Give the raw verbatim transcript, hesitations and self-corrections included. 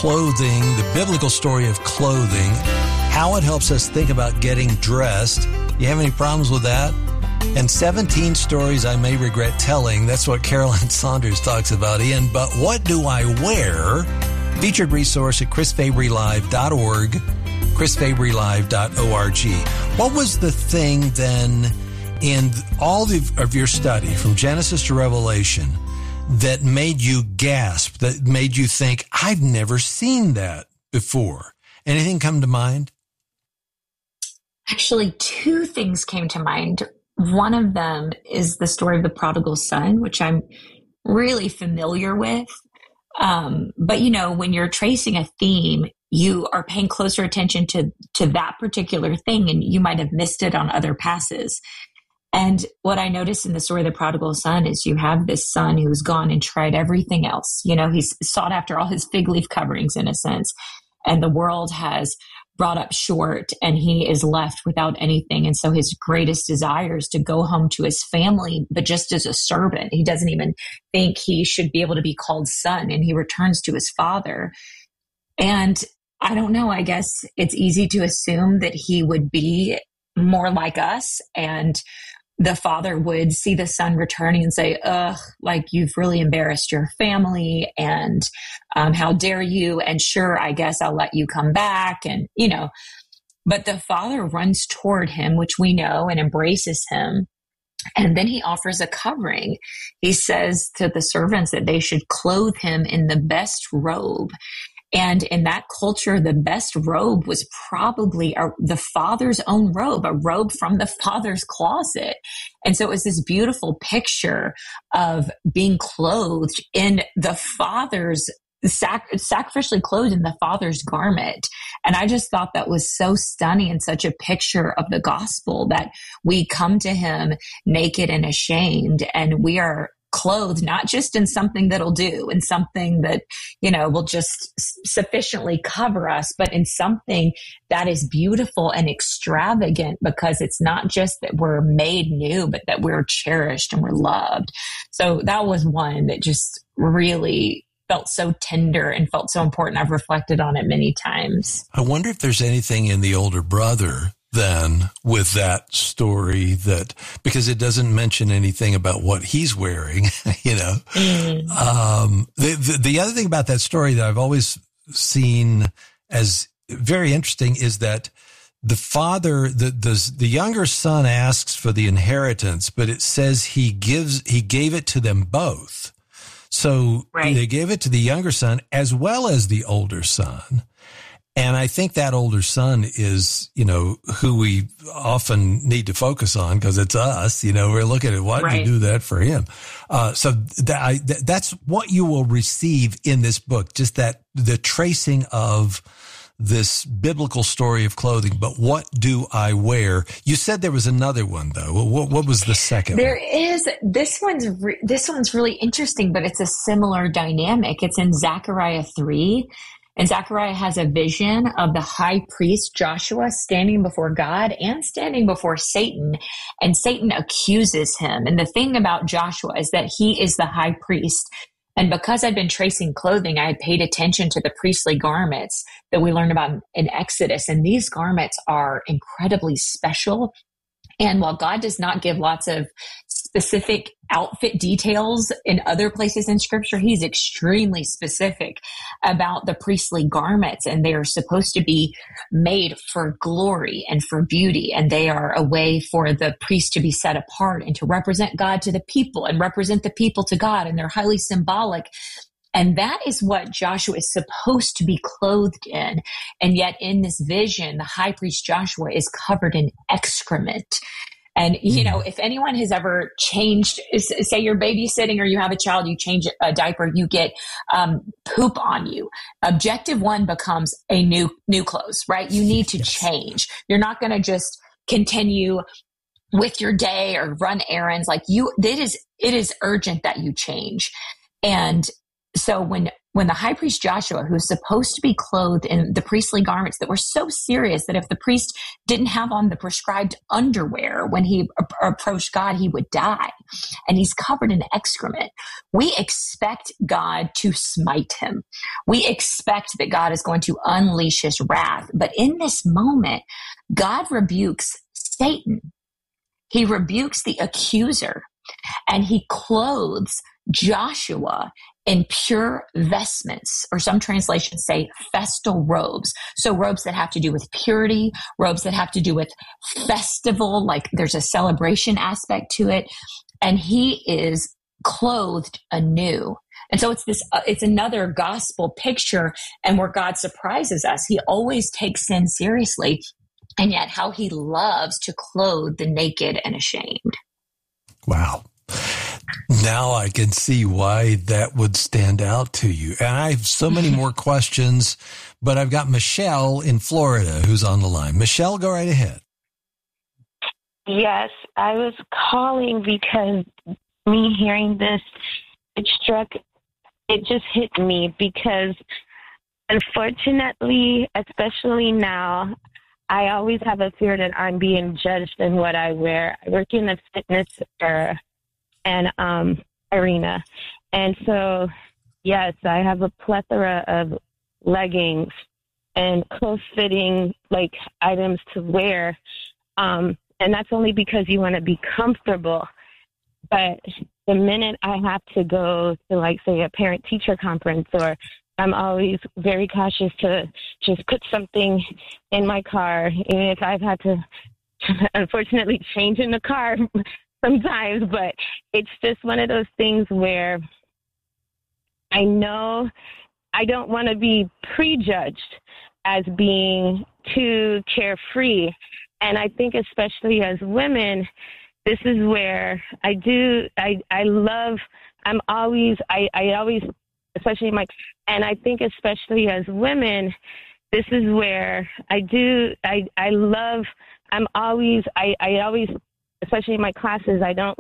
clothing, the biblical story of clothing, how it helps us think about getting dressed. You have any problems with that? And seventeen stories I may regret telling. That's what Caroline Saunders talks about, Ian. But what do I wear? Featured resource at chris fabry live dot org, chris fabry live dot org. What was the thing then in all the, of your study from Genesis to Revelation that made you gasp, that made you think, I've never seen that before? Anything come to mind? Actually, two things came to mind. One of them is the story of the prodigal son, which I'm really familiar with. Um, but, you know, when you're tracing a theme, you are paying closer attention to, to that particular thing, and you might have missed it on other passes. And what I noticed in the story of the prodigal son is you have this son who's gone and tried everything else. You know, he's sought after all his fig leaf coverings in a sense, and the world has brought up short, and he is left without anything. And so his greatest desire is to go home to his family, but just as a servant. He doesn't even think he should be able to be called son, and he returns to his father. And I don't know, I guess it's easy to assume that he would be more like us, and the father would see the son returning and say, ugh, like, you've really embarrassed your family, and um, how dare you? And sure, I guess I'll let you come back. And, you know, but the father runs toward him, which we know, and embraces him. And then he offers a covering. He says to the servants that they should clothe him in the best robe. And in that culture, the best robe was probably a, the father's own robe, a robe from the father's closet. And so it was this beautiful picture of being clothed in the father's, sac- sacrificially clothed in the father's garment. And I just thought that was so stunning and such a picture of the gospel, that we come to him naked and ashamed, and we are clothed not just in something that'll do, in something that, you know, will just sufficiently cover us, but in something that is beautiful and extravagant, because it's not just that we're made new, but that we're cherished and we're loved. So that was one that just really felt so tender and felt so important. I've reflected on it many times. I wonder if there's anything in the older brother then with that story, that because it doesn't mention anything about what he's wearing, you know. Mm. Um, the, the, the other thing about that story that I've always seen as very interesting is that the father, the, the, the younger son asks for the inheritance, but it says he gives, he gave it to them both. So right. They gave it to the younger son as well as the older son. And I think that older son is, you know, who we often need to focus on, because it's us. You know, we're looking at, why did you do that for him? Uh, so that, I, that, that's what you will receive in this book, just that the tracing of this biblical story of clothing. But what do I wear? You said there was another one, though. What, what was the second there one? There is. This one's re- this one's really interesting, but it's a similar dynamic. It's in Zechariah three. And Zechariah has a vision of the high priest Joshua standing before God and standing before Satan, and Satan accuses him. And the thing about Joshua is that he is the high priest. And because I'd been tracing clothing, I had paid attention to the priestly garments that we learned about in Exodus. And these garments are incredibly special. And while God does not give lots of specific outfit details in other places in Scripture, he's extremely specific about the priestly garments, and they are supposed to be made for glory and for beauty. And they are a way for the priest to be set apart and to represent God to the people and represent the people to God. And they're highly symbolic. And that is what Joshua is supposed to be clothed in. And yet in this vision, the high priest Joshua is covered in excrement. And, you know, if anyone has ever changed, say you're babysitting or you have a child, you change a diaper, you get um, poop on you. Objective one becomes a new, new clothes, right? You need to yes. change. You're not going to just continue with your day or run errands. Like you, it is, it is urgent that you change. And so when when the high priest Joshua, who's supposed to be clothed in the priestly garments that were so serious that if the priest didn't have on the prescribed underwear when he a- approached God, he would die. And he's covered in excrement. We expect God to smite him. We expect that God is going to unleash his wrath. But in this moment, God rebukes Satan. He rebukes the accuser, and he clothes Joshua in pure vestments, or some translations say festal robes. So robes that have to do with purity, robes that have to do with festival, like there's a celebration aspect to it. And he is clothed anew. And so it's this, uh, it's another gospel picture, and where God surprises us. He always takes sin seriously, and yet how he loves to clothe the naked and ashamed. Wow. Now I can see why that would stand out to you. And I have so many more questions, but I've got Michelle in Florida who's on the line. Michelle, go right ahead. Yes, I was calling because me hearing this, it struck, it just hit me because unfortunately, especially now, I always have a fear that I'm being judged in what I wear. I work in the fitness era. and um, arena. And so, yes, I have a plethora of leggings and close-fitting, like, items to wear. Um, and that's only because you want to be comfortable. But the minute I have to go to, like, say, a parent-teacher conference, or I'm always very cautious to just put something in my car, even if I've had to, unfortunately, change in the car sometimes. But it's just one of those things where I know I don't want to be prejudged as being too carefree. And I think especially as women, this is where I do, I, I love, I'm always, I, I always, especially my, and I think especially as women, this is where I do, I, I love, I'm always, I, I always, especially in my classes, I don't